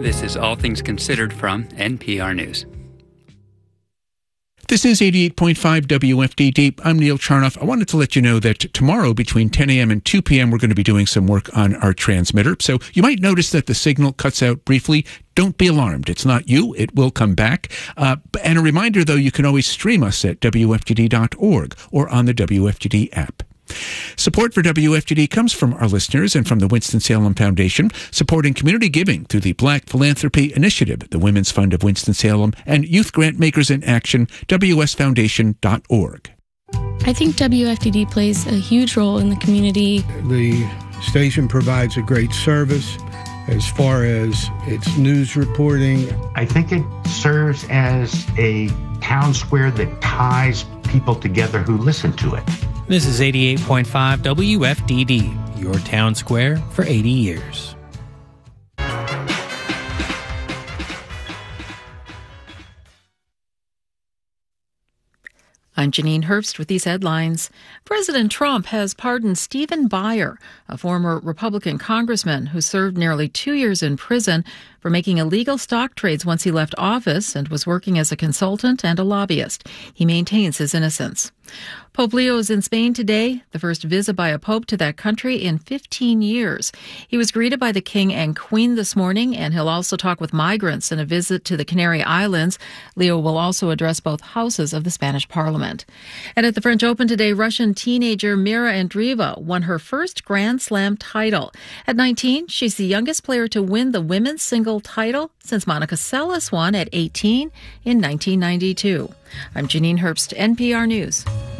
This is All Things Considered from NPR News. This is 88.5 WFDD. I'm Neil Charnoff. I wanted to let you know that tomorrow between 10 a.m. and 2 p.m. we're going to be doing some work on our transmitter. So you might notice that the signal cuts out briefly. Don't be alarmed. It's not you. It will come back. And a reminder, though, you can always stream us at WFDD.org or on the WFDD app. Support for WFDD comes from our listeners and from the Winston-Salem Foundation, supporting community giving through the Black Philanthropy Initiative, the Women's Fund of Winston-Salem, and Youth Grant Makers in Action, WSFoundation.org. I think WFDD plays a huge role in the community. The station provides a great service as far as its news reporting. I think it serves as a town square that ties people together who listen to it. This is 88.5 WFDD, your town square for 80 years. I'm Janine Herbst with these headlines. President Trump has pardoned Stephen Buyer, a former Republican congressman who served nearly 2 years in prison for making illegal stock trades once he left office and was working as a consultant and a lobbyist. He maintains his innocence. Pope Leo is in Spain today, the first visit by a pope to that country in 15 years. He was greeted by the king and queen this morning, and he'll also talk with migrants in a visit to the Canary Islands. Leo will also address both houses of the Spanish parliament. And at the French Open today, Russian teenager Mira Andreeva won her first Grand Slam title. At 19, she's the youngest player to win the women's single title since Monica Seles won at 18 in 1992. I'm Janine Herbst, NPR News.